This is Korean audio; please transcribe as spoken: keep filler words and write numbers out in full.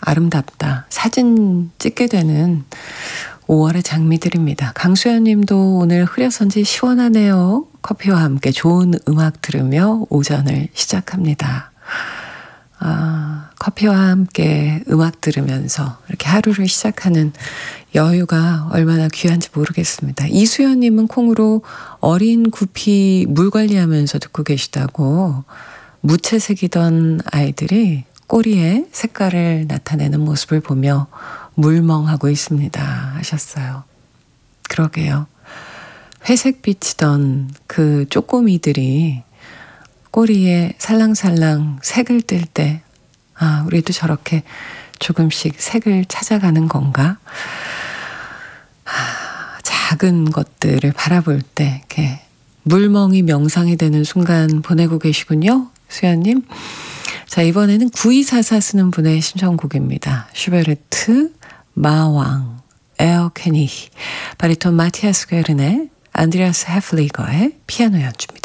아름답다. 사진 찍게 되는 오월의 장미들입니다. 강수연 님도 오늘 흐려선지 시원하네요. 커피와 함께 좋은 음악 들으며 오전을 시작합니다. 아, 커피와 함께 음악 들으면서 이렇게 하루를 시작하는 여유가 얼마나 귀한지 모르겠습니다. 이수연 님은 콩으로 어린 구피 물 관리하면서 듣고 계시다고 무채색이던 아이들이 꼬리에 색깔을 나타내는 모습을 보며 물멍하고 있습니다 하셨어요. 그러게요. 회색빛이던 그 쪼꼬미들이 꼬리에 살랑살랑 색을 뜰 때 아, 우리도 저렇게 조금씩 색을 찾아가는 건가? 아, 작은 것들을 바라볼 때 이렇게 물멍이 명상이 되는 순간 보내고 계시군요. 수연님. 자, 이번에는 구이사사 쓰는 분의 신청곡입니다. 슈베르트, 마왕, 에어 캐니히, 바리톤 마티아스 게르네, 안드레아스 헤플리거의 피아노 연주입니다.